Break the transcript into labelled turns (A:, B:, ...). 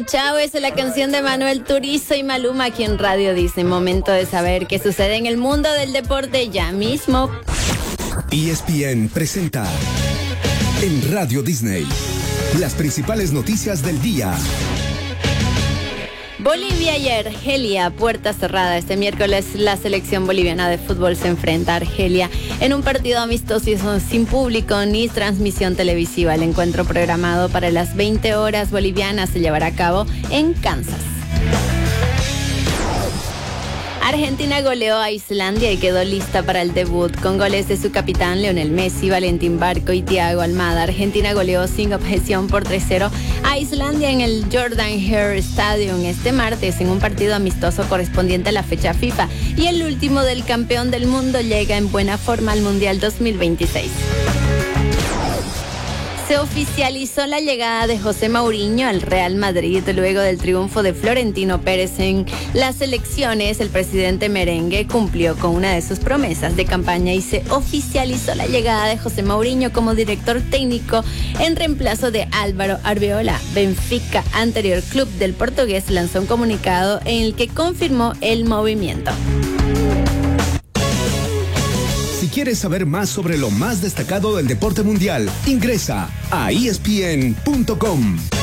A: Chao, esa es la canción de Manuel Turizo y Maluma aquí en Radio Disney. Momento de saber qué sucede en el mundo del deporte ya mismo.
B: ESPN presenta en Radio Disney las principales noticias del día.
A: Bolivia y Argelia, puerta cerrada. Este miércoles la selección boliviana de fútbol se enfrenta a Argelia en un partido amistoso sin público ni transmisión televisiva. El encuentro programado para las 20 horas bolivianas se llevará a cabo en Kansas. Argentina goleó a Islandia y quedó lista para el debut con goles de su capitán Lionel Messi, Valentín Barco y Thiago Almada. Argentina goleó sin objeción por 3-0 a Islandia en el Jordan Hare Stadium este martes en un partido amistoso correspondiente a la fecha FIFA, y el último del campeón del mundo llega en buena forma al Mundial 2026. Se oficializó la llegada de José Mourinho al Real Madrid luego del triunfo de Florentino Pérez en las elecciones. El presidente merengue cumplió con una de sus promesas de campaña y se oficializó la llegada de José Mourinho como director técnico en reemplazo de Álvaro Arbeola. Benfica, anterior club del portugués, lanzó un comunicado en el que confirmó el movimiento.
B: Si quieres saber más sobre lo más destacado del deporte mundial, ingresa a ESPN.com.